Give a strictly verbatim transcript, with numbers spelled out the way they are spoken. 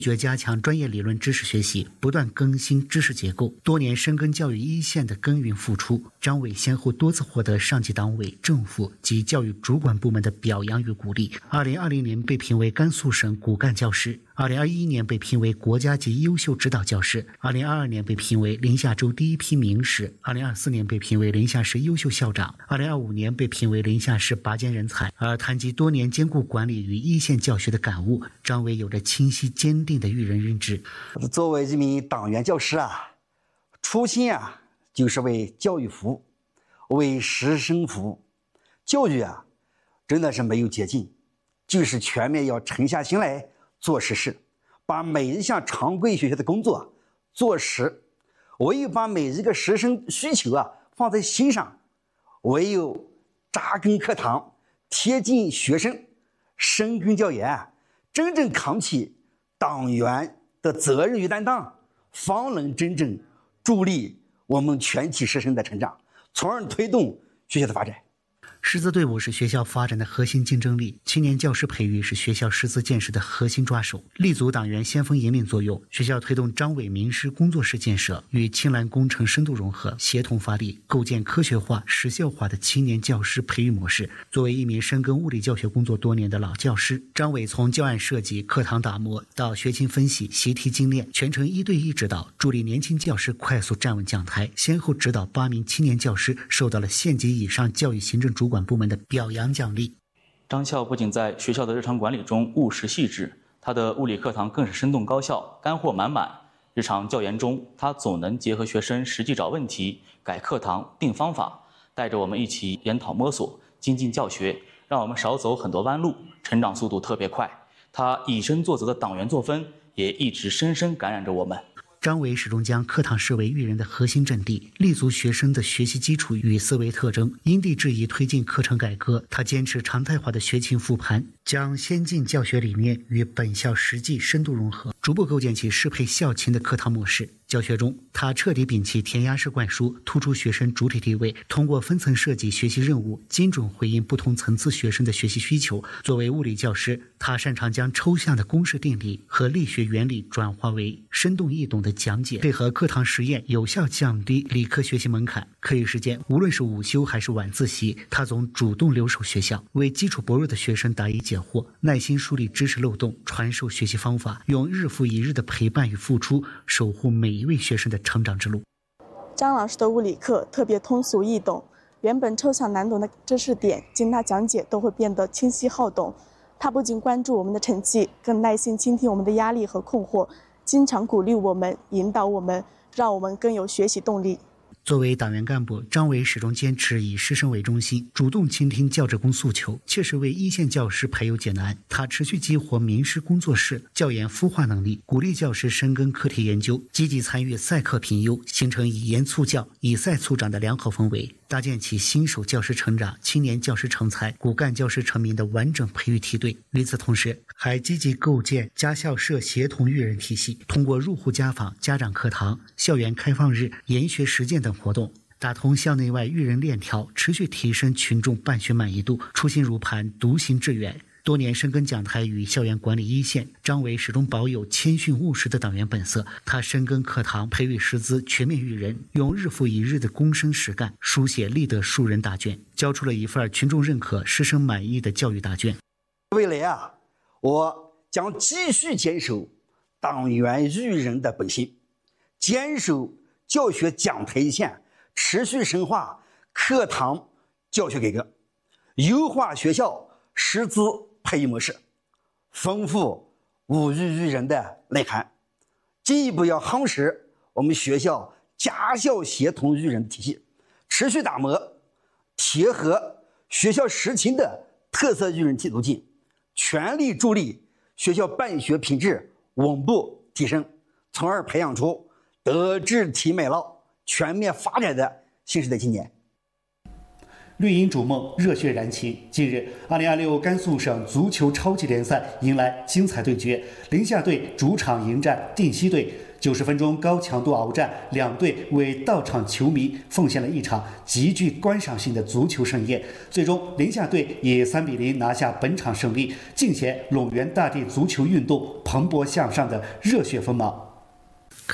决加强专业理论知识学习，不断更新知识结构，多年深耕教育一线的耕耘付出。张伟先后多次获得上级党委、政府及教育主管部门的表扬与鼓励。二零二零年被评为甘肃省骨干教师，二零二一年被评为国家级优秀指导教师，二零二二年被评为临夏州第一批名师，二零二四年被评为临夏市优秀校长，二零二五年被评为临夏市拔尖人才。而谈及多年兼顾管理与一线教学的感悟，张伟有着清晰坚定的育人认知。 作为一名党员教师啊，初心啊就是为教育服务，为师生服务。教育啊真的是没有捷径，就是全面要沉下心来做实事，把每一项常规学校的工作做实，唯有把每一个师生需求啊放在心上，唯有扎根课堂，贴近学生，深耕教研，真正扛起党员的责任与担当，方能真正助力我们全体师生的成长，从而推动学校的发展。 师资队伍是学校发展的核心竞争力，青年教师培育是学校师资建设的核心抓手，立足党员先锋引领作用。学校推动张伟名师工作室建设，与青蓝工程深度融合，协同发力，构建科学化、实效化的青年教师培育模式。作为一名深耕物理教学工作多年的老教师，张伟从教案设计、课堂打磨到学情分析、习题精炼，全程一对一指导，助力年轻教师快速站稳讲台，先后指导八名青年教师受到了县级以上教育行政主管部门的表扬奖励。 张校不仅在学校的日常管理中务实细致，他的物理课堂更是生动高效，干货满满。日常教研中，他总能结合学生实际找问题，改课堂、定方法，带着我们一起研讨摸索，精进教学，让我们少走很多弯路，成长速度特别快。他以身作则的党员作风也一直深深感染着我们。 张伟始终将课堂视为育人的核心阵地，立足学生的学习基础与思维特征，因地制宜推进课程改革。他坚持常态化的学情复盘，将先进教学理念与本校实际深度融合，逐步构建起适配校情的课堂模式。教学中，他彻底摒弃填鸭式灌输，突出学生主体地位，通过分层设计学习任务，精准回应不同层次学生的学习需求。作为物理教师，他擅长将抽象的公式定理和力学原理转化为生动易懂的讲解，配合课堂实验，有效降低理科学习门槛。课余时间，无论是午休还是晚自习，他总主动留守学校，为基础薄弱的学生答疑解惑，耐心梳理知识漏洞，传授学习方法，用日复一日的陪伴与付出，守护每一位学生的成长之路。 张老师的物理课特别通俗易懂，原本抽象难懂的知识点，经他讲解都会变得清晰好懂。他不仅关注我们的成绩，更耐心倾听我们的压力和困惑，经常鼓励我们，引导我们，让我们更有学习动力。 作为党员干部，张伟始终坚持以师生为中心，主动倾听教职工诉求，切实为一线教师排忧解难。他持续激活名师工作室教研孵化能力，鼓励教师深耕课题研究，积极参与赛课评优，形成以研促教、以赛促长的良好氛围，搭建起新手教师成长、青年教师成才、骨干教师成名的完整培育梯队。与此同时，还积极构建家校社协同育人体系，通过入户家访、家长课堂、校园开放日、研学实践等活动，打通校内外育人链条，持续提升群众办学满意度。初心如磐，独行致远。多年深耕讲台与校园管理一线，张伟始终保有谦逊务实的党员本色。他深耕课堂，培育师资，全面育人，用日复一日的躬身实干，书写立德树人答卷，交出了一份群众认可、师生满意的教育答卷。 未来啊，我将继续坚守党员育人的本心，坚守教学讲台一线，持续深化课堂教学改革，优化学校师资培育模式，丰富物育育人的内涵，进一步要夯实我们学校家校协同育人体系，持续打磨贴合学校实情的特色育人路径，全力助力学校办学品质稳步提升，从而培养出德智体美劳全面发展的新时代青年。 绿茵逐梦，热血燃情。近日，二零二六甘肃省足球超级联赛迎来精彩对决，宁夏队主场迎战定西队。九十分钟高强度鏖战，两队为到场球迷奉献了一场极具观赏性的足球盛宴。最终，宁夏队以三比零拿下本场胜利，尽显陇源大地足球运动蓬勃向上的热血锋芒。